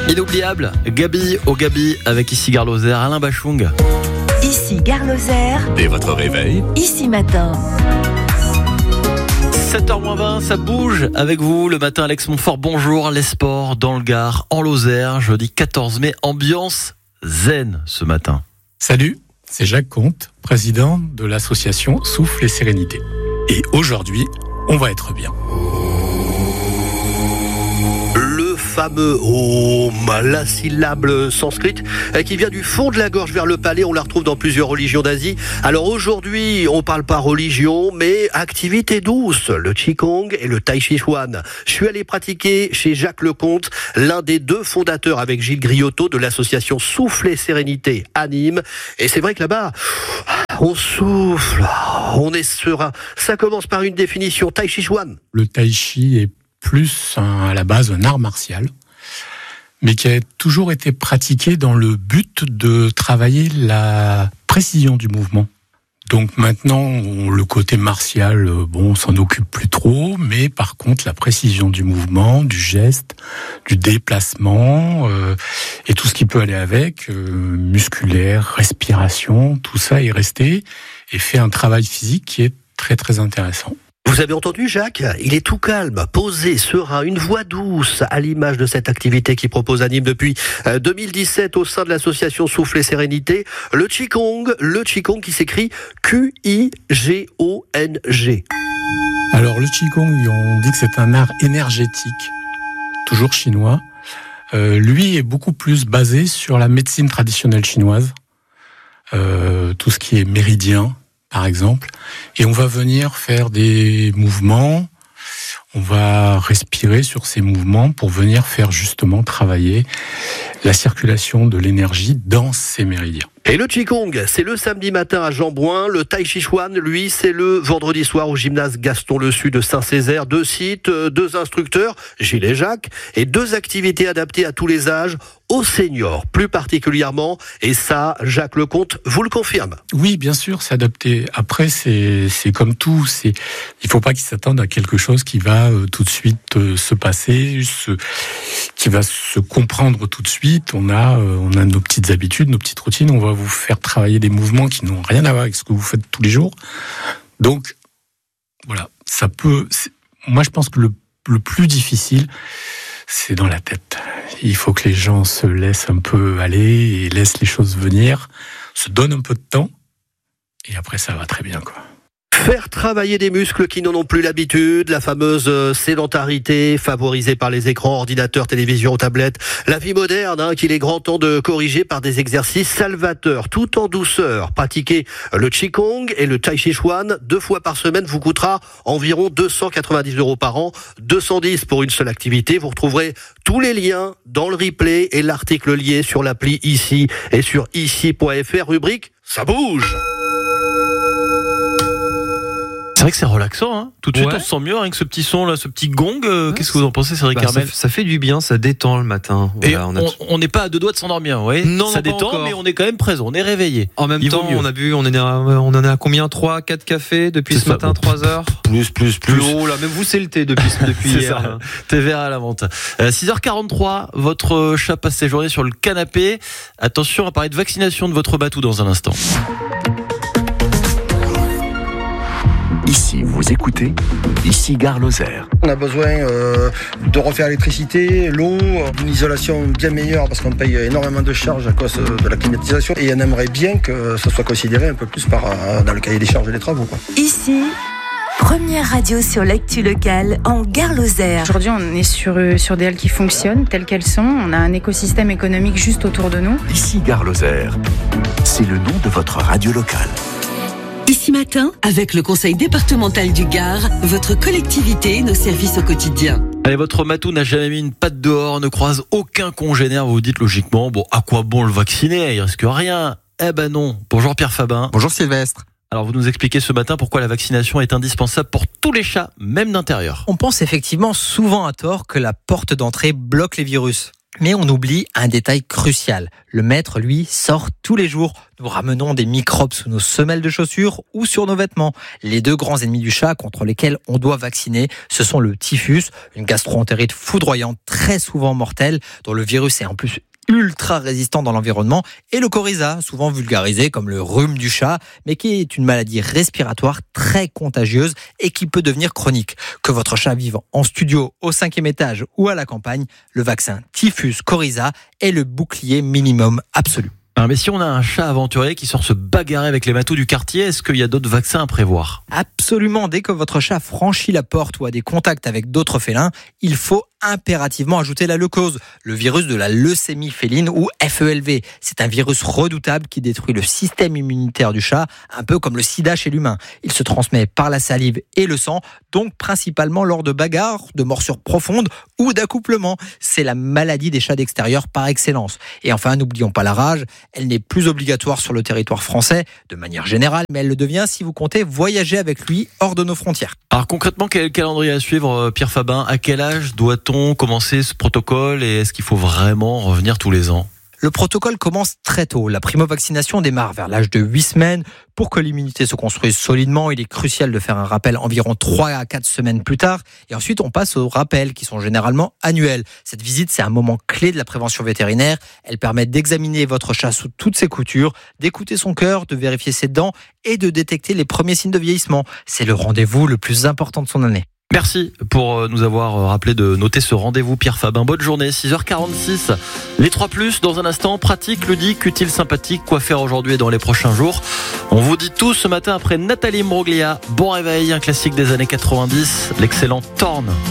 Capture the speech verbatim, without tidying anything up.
Inoubliable, Gabi au Gabi avec ici Gare Lozère, Alain Bachung. Ici Gare Lozère. Dès votre réveil. Ici matin. sept heures moins vingt, ça bouge avec vous le matin. Alex Montfort, bonjour. Les sports dans le Gard, en Lozère, jeudi quatorze mai, ambiance zen ce matin. Salut, c'est Jacques Comte, président de l'association Souffle et Sérénité. Et aujourd'hui, on va être bien. Le fameux Om, la syllabe sanscrite qui vient du fond de la gorge vers le palais, on la retrouve dans plusieurs religions d'Asie. Alors aujourd'hui, on parle pas religion, mais activité douce, le Qigong et le Tai Chi Chuan. Je suis allé pratiquer chez Jacques Lecomte, l'un des deux fondateurs avec Gilles Griotto de l'association Souffle et Sérénité à Nîmes. Et c'est vrai que là-bas, on souffle, on est serein. Ça commence par une définition, Tai Chi Chuan. Le Tai Chi est plus un, à la base un art martial, mais qui a toujours été pratiqué dans le but de travailler la précision du mouvement. Donc maintenant, on, le côté martial, bon, on s'en occupe plus trop, mais par contre, la précision du mouvement, du geste, du déplacement, euh, et tout ce qui peut aller avec, euh, musculaire, respiration, tout ça est resté et fait un travail physique qui est très très intéressant. Vous avez entendu Jacques ? Il est tout calme, posé, serein, une voix douce à l'image de cette activité qu'il propose à Nîmes depuis deux mille dix-sept au sein de l'association Souffle et Sérénité. Le Qigong, le Qigong qui s'écrit Q I G O N G. Alors le Qigong, on dit que c'est un art énergétique, toujours chinois. Euh, lui est beaucoup plus basé sur la médecine traditionnelle chinoise, euh, tout ce qui est méridien, par exemple, et on va venir faire des mouvements, on va respirer sur ces mouvements pour venir faire justement travailler la circulation de l'énergie dans ces méridiens. Et le Qigong, c'est le samedi matin à Jean-Bouin. Le Tai Chi Chuan, lui, c'est le vendredi soir au gymnase Gaston-Le-Su de Saint-Césaire. Deux sites, deux instructeurs, Gilles et Jacques, et deux activités adaptées à tous les âges, aux seniors plus particulièrement. Et ça, Jacques Lecomte vous le confirme. Oui, bien sûr, c'est adapté. Après, c'est, c'est comme tout. C'est, il faut pas qu'ils s'attendent à quelque chose qui va euh, tout de suite euh, se passer, se, qui va se comprendre tout de suite. On a, euh, on a nos petites habitudes, nos petites routines. On va vous faire travailler des mouvements qui n'ont rien à voir avec ce que vous faites tous les jours. Donc, voilà, ça peut... Moi, je pense que le, le plus difficile, c'est dans la tête. Il faut que les gens se laissent un peu aller et laissent les choses venir, se donnent un peu de temps, et après, ça va très bien, quoi. Faire travailler des muscles qui n'en ont plus l'habitude, la fameuse sédentarité favorisée par les écrans, ordinateurs, télévisions, tablettes. La vie moderne hein, qu'il est grand temps de corriger par des exercices salvateurs, tout en douceur. Pratiquer le Qigong et le Tai Chi Chuan deux fois par semaine vous coûtera environ deux cent quatre-vingt-dix euros par an, deux cent dix pour une seule activité. Vous retrouverez tous les liens dans le replay et l'article lié sur l'appli Ici et sur ici point f r, rubrique « Ça bouge ». C'est vrai que c'est relaxant, hein. Tout de suite Ouais. on se sent mieux avec ce petit son là, ce petit gong. Euh, Ouais, Qu'est-ce que vous en pensez, Cédric Bah, ça, Carmel? ça fait du bien, ça détend le matin. Et Voilà, on a- on on n'est pas à deux doigts de s'endormir, vous voyez. Non, ça non, pas détend, encore. mais on est quand même présent, on est réveillé. En même Il vaut temps, mieux. on a bu, on en est à, on en est à combien? trois, quatre cafés depuis C'est ce ça. matin, trois heures? Plus, plus, plus. Oh là, même vous, c'est le thé depuis, depuis C'est hier. ça. là. T V R à la vente. Euh, six heures quarante-trois, votre chat passe ses journées sur le canapé. Attention à parler de vaccination de votre batou dans un instant. Ici, vous écoutez, ici Gare Lozère. On a besoin euh, de refaire l'électricité, l'eau, d'une isolation bien meilleure parce qu'on paye énormément de charges à cause de la climatisation et on aimerait bien que ça soit considéré un peu plus par, euh, dans le cahier des charges des travaux, quoi. Ici, première radio sur l'actu locale en Gare Lozère. Aujourd'hui, on est sur, sur des halles qui fonctionnent telles qu'elles sont. On a un écosystème économique juste autour de nous. Ici Gare Lozère. C'est le nom de votre radio locale. Ici matin, avec le conseil départemental du Gard, votre collectivité, nos services au quotidien. Allez, votre matou n'a jamais mis une patte dehors, ne croise aucun congénère. Vous vous dites logiquement, bon, à quoi bon le vacciner? Il risque rien. Eh ben non. Bonjour Pierre Fabin. Bonjour Sylvestre. Alors vous nous expliquez ce matin pourquoi la vaccination est indispensable pour tous les chats, même d'intérieur. On pense effectivement souvent à tort que la porte d'entrée bloque les virus. Mais on oublie un détail crucial. Le maître, lui, sort tous les jours. Nous ramenons des microbes sous nos semelles de chaussures ou sur nos vêtements. Les deux grands ennemis du chat contre lesquels on doit vacciner, ce sont le typhus, une gastro-entérite foudroyante, très souvent mortelle, dont le virus est en plus ultra résistant dans l'environnement, et le coryza, souvent vulgarisé comme le rhume du chat, mais qui est une maladie respiratoire très contagieuse et qui peut devenir chronique. Que votre chat vive en studio, au cinquième étage ou à la campagne, le vaccin typhus coryza est le bouclier minimum absolu. Alors, mais si on a un chat aventurier qui sort se bagarrer avec les matous du quartier, est-ce qu'il y a d'autres vaccins à prévoir ? Absolument, dès que votre chat franchit la porte ou a des contacts avec d'autres félins, il faut impérativement ajouter la leucose, le virus de la leucémie féline ou F E L V. C'est un virus redoutable qui détruit le système immunitaire du chat, un peu comme le sida chez l'humain. Il se transmet par la salive et le sang, donc principalement lors de bagarres, de morsures profondes ou d'accouplements. C'est la maladie des chats d'extérieur par excellence. Et enfin, n'oublions pas la rage, elle n'est plus obligatoire sur le territoire français, de manière générale, mais elle le devient si vous comptez voyager avec lui hors de nos frontières. Alors concrètement, quel calendrier à suivre, Pierre Fabin ? À quel âge doit-on commencer ce protocole et est-ce qu'il faut vraiment revenir tous les ans ? Le protocole commence très tôt. La primo-vaccination démarre vers l'âge de huit semaines. Pour que l'immunité se construise solidement, il est crucial de faire un rappel environ trois à quatre semaines plus tard. Et ensuite, on passe aux rappels qui sont généralement annuels. Cette visite, c'est un moment clé de la prévention vétérinaire. Elle permet d'examiner votre chat sous toutes ses coutures, d'écouter son cœur, de vérifier ses dents et de détecter les premiers signes de vieillissement. C'est le rendez-vous le plus important de son année. Merci pour nous avoir rappelé de noter ce rendez-vous, Pierre Fabin. Bonne journée, six heures quarante-six. Les trois plus, dans un instant, pratique, ludique, utile, sympathique. Quoi faire aujourd'hui et dans les prochains jours ? On vous dit tout ce matin après Nathalie Imbroglia. Bon réveil, un classique des années quatre-vingt-dix, l'excellent Torn.